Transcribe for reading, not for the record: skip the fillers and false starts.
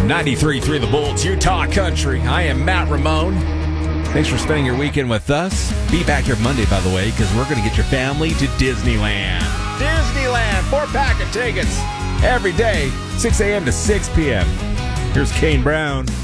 93.3 The Bolts, Utah Country. I am Matt Ramone. Thanks for spending your weekend with us. Be back here Monday, by the way, because we're going to get your family to Disneyland. Disneyland, 4-pack of tickets every day, 6 a.m. to 6 p.m. Here's Kane Brown.